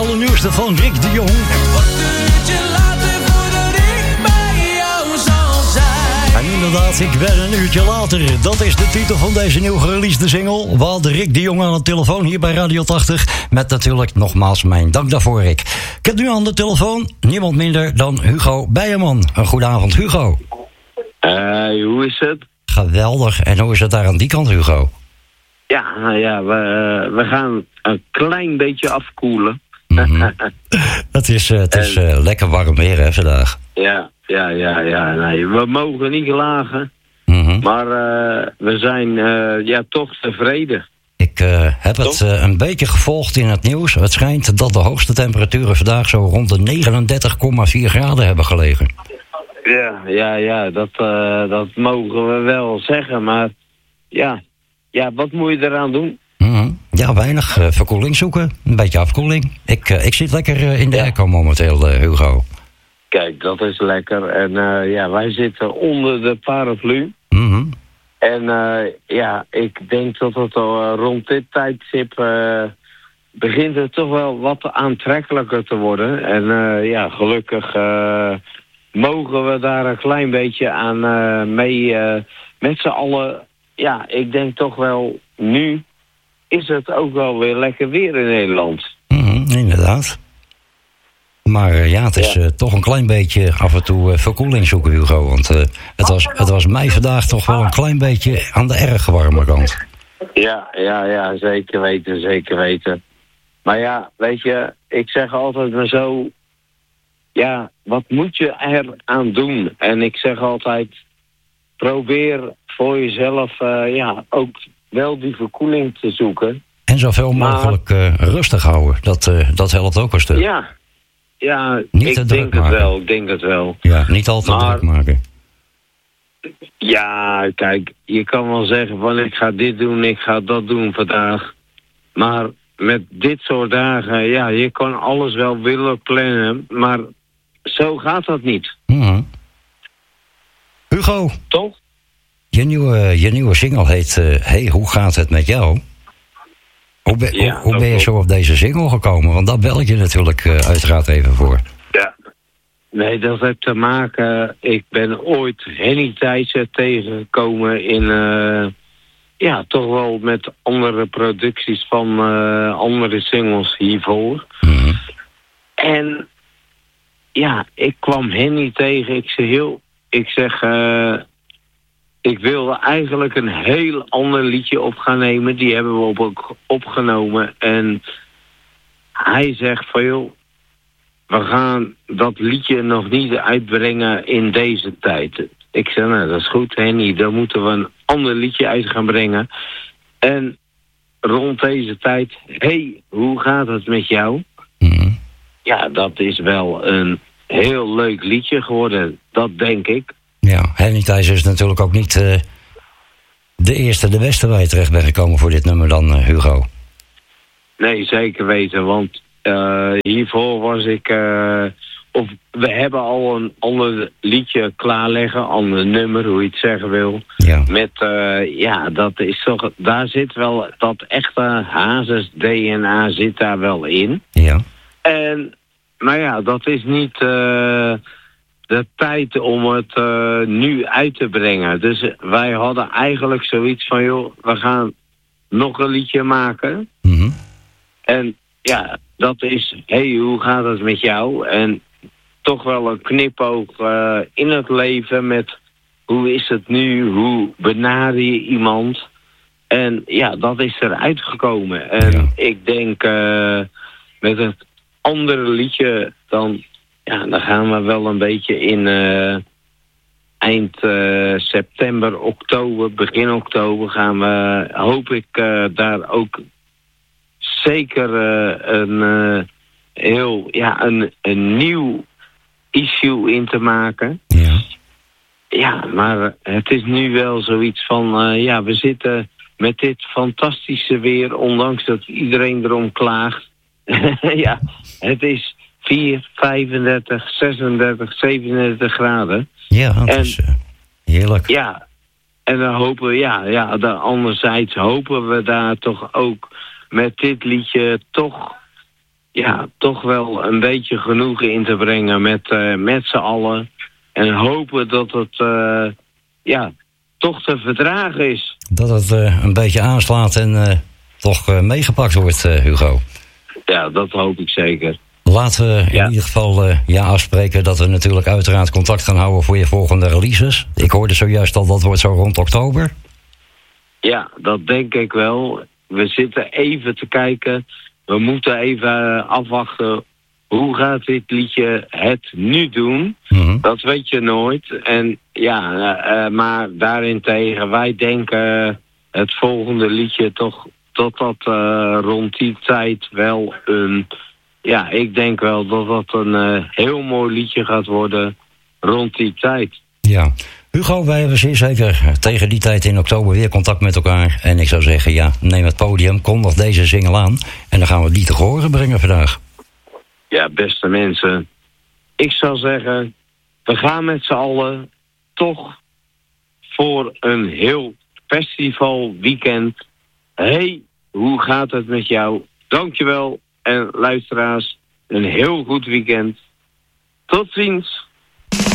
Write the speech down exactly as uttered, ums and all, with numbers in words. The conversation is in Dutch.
allernieuwste van Rick de Jong. Wat duurt je later voordat ik bij jou zal zijn? En inderdaad, ik ben een uurtje later. Dat is de titel van deze nieuw gereleasede single. We hadden Rick de Jong aan de telefoon hier bij Radio tachtig. Met natuurlijk nogmaals mijn dank daarvoor, Rick. Ik heb nu aan de telefoon niemand minder dan Hugo Beierman. Een goede avond, Hugo. Hey, hoe is het? Geweldig. En hoe is het daar aan die kant, Hugo? Ja, nou ja, we, we gaan een klein beetje afkoelen. Mm-hmm. het is, uh, het is uh, lekker warm weer, hè, vandaag. Ja, ja, ja, ja. Nee, we mogen niet klagen. Mm-hmm. Maar uh, we zijn uh, ja, toch tevreden. Ik uh, heb het uh, een beetje gevolgd in het nieuws. Het schijnt dat de hoogste temperaturen vandaag zo rond de negenendertig komma vier graden hebben gelegen. Ja, ja, ja, dat, uh, dat mogen we wel zeggen. Maar ja, ja, wat moet je eraan doen? Mm-hmm. Ja, weinig uh, verkoeling zoeken. Een beetje afkoeling. Ik, uh, ik zit lekker uh, in de ja. airco momenteel, uh, Hugo. Kijk, dat is lekker. En uh, ja, wij zitten onder de paraplu. Mm-hmm. En uh, ja, ik denk dat het al uh, rond dit tijdstip uh, begint het toch wel wat aantrekkelijker te worden. En uh, ja, gelukkig uh, mogen we daar een klein beetje aan uh, mee uh, met z'n allen. Ja, ik denk toch wel, nu is het ook wel weer lekker weer in Nederland. Mm-hmm, inderdaad. Maar uh, ja, het is ja. Uh, toch een klein beetje af en toe uh, verkoeling zoeken, Hugo. Want uh, het, was, het was mij vandaag toch wel een klein beetje aan de erg warme kant. Ja, ja, ja, zeker weten, zeker weten. Maar ja, weet je, ik zeg altijd maar zo, ja, wat moet je er aan doen? En ik zeg altijd, probeer voor jezelf uh, ja, ook wel die verkoeling te zoeken. En zoveel mogelijk uh, rustig houden, dat, uh, dat helpt ook een stuk. Ja, ja niet ik denk het wel, ik denk het wel. Ja, niet altijd maar, druk maken. Ja, kijk, je kan wel zeggen van ik ga dit doen, ik ga dat doen vandaag. Maar met dit soort dagen, ja, je kan alles wel willen plannen, maar zo gaat dat niet. Mm-hmm. Hugo. Toch? Je nieuwe, je nieuwe single heet uh, Hey, hoe gaat het met jou? Hoe, be, ja, hoe, hoe ben je zo op deze single gekomen? Want daar bel ik je natuurlijk uh, uiteraard even voor. Ja. Nee, dat heeft te maken... Ik ben ooit Henny Thijssen tegengekomen in... Uh, ja, toch wel met andere producties van uh, andere singles hiervoor. Mm-hmm. En... Ja, ik kwam Henny tegen. Ik zeg heel... Ik zeg... Uh, ik wilde eigenlijk een heel ander liedje op gaan nemen. Die hebben we op, opgenomen. En hij zegt van joh, we gaan dat liedje nog niet uitbrengen in deze tijd. Ik zeg nou, dat is goed Henny, dan moeten we een ander liedje uit gaan brengen. En rond deze tijd, hey, hoe gaat het met jou? Mm-hmm. Ja, dat is wel een heel leuk liedje geworden, dat denk ik. Ja, Henny Thijs is natuurlijk ook niet uh, de eerste, de beste waar je terecht bent gekomen voor dit nummer dan, uh, Hugo. Nee, zeker weten, want uh, hiervoor was ik... Uh, of we hebben al een ander liedje klaarleggen, ander nummer, hoe je het zeggen wil. Ja. Met, uh, ja, dat is toch... Daar zit wel dat echte Hazes D N A zit daar wel in. Ja. En, maar ja, dat is niet... Uh, de tijd om het uh, nu uit te brengen. Dus uh, wij hadden eigenlijk zoiets van, joh, we gaan nog een liedje maken. Mm-hmm. En ja, dat is, hey, hoe gaat het met jou? En toch wel een knipoog uh, in het leven met, hoe is het nu? Hoe benader je iemand? En ja, dat is eruit gekomen. En ja. ik denk, uh, met het andere liedje, dan... Ja, dan gaan we wel een beetje in uh, eind uh, september, oktober, begin oktober gaan we, hoop ik, uh, daar ook zeker uh, een uh, heel, ja, een, een nieuw issue in te maken. Ja. Ja, maar het is nu wel zoiets van, uh, ja, we zitten met dit fantastische weer, ondanks dat iedereen erom klaagt. Ja, het is... vier, vijfendertig, zesendertig, zevenendertig graden. Ja, dat en, is uh, heerlijk. Ja, en dan hopen we, ja, ja, dan anderzijds hopen we daar toch ook met dit liedje toch ja, toch wel een beetje genoegen in te brengen met, uh, met z'n allen. En hopen dat het uh, ja, toch te verdragen is. Dat het uh, een beetje aanslaat en uh, toch uh, meegepakt wordt, uh, Hugo. Ja, dat hoop ik zeker. Laten we ja. in ieder geval uh, ja, afspreken dat we natuurlijk uiteraard contact gaan houden voor je volgende releases. Ik hoorde zojuist al, dat wordt zo rond oktober. Ja, dat denk ik wel. We zitten even te kijken. We moeten even afwachten. Hoe gaat dit liedje het nu doen? Mm-hmm. Dat weet je nooit. En ja, uh, maar daarentegen, wij denken het volgende liedje toch dat dat uh, rond die tijd wel een... Ja, ik denk wel dat dat een uh, heel mooi liedje gaat worden rond die tijd. Ja. Hugo, wij hebben zeer zeker tegen die tijd in oktober weer contact met elkaar. En ik zou zeggen, ja, neem het podium, kondig deze single aan. En dan gaan we het lied te horen brengen vandaag. Ja, beste mensen. Ik zou zeggen, we gaan met z'n allen toch voor een heel festivalweekend. Hey, hoe gaat het met jou? Dankjewel. En luisteraars, een heel goed weekend. Tot ziens.